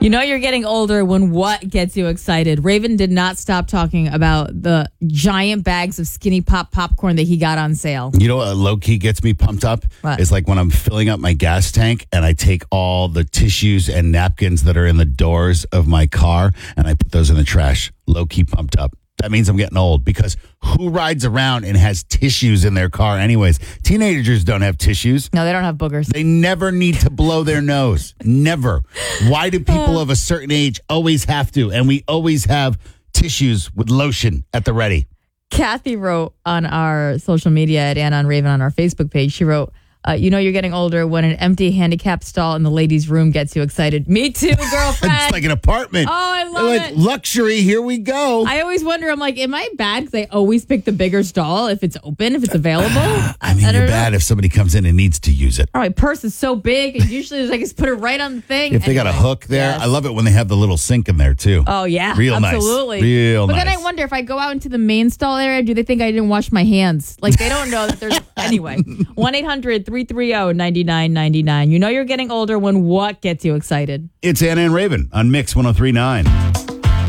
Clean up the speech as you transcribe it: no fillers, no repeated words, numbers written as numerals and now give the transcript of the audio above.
You know you're getting older when what gets you excited? Raven did not stop talking about the giant bags of Skinny Pop popcorn that he got on sale. You know what low-key gets me pumped up? What? It's like when I'm filling up my gas tank and I take all the tissues and napkins that are in the doors of my car and I put those in the trash. Low-key pumped up. That means I'm getting old because who rides around and has tissues in their car anyways? Teenagers don't have tissues. No, they don't have boogers. They never need to blow their nose. Never. Why do people of a certain age always have to? And we always have tissues with lotion at the ready. Kathy wrote on our social media at Anna and Raven on our Facebook page, she wrote, you know you're getting older when an empty handicap stall in the ladies' room gets you excited. Me too, girlfriend. It's like an apartment. Oh, I love like it. Luxury, here we go. I always wonder, I'm like, am I bad because I always pick the bigger stall if it's open, if it's available? I mean, you're bad if somebody comes in and needs to use it. All right, purse is so big, and usually I just put it right on the thing. If they got a hook there, yes. I love it when they have the little sink in there too. Oh, yeah. Real absolutely. nice. Real but nice. Then I wonder if I go out into the main stall area, do they think I didn't wash my hands? Like, they don't know that there's... Anyway, 1-800-330-9999. You know you're getting older when what gets you excited? It's Anna and Raven on Mix 103.9.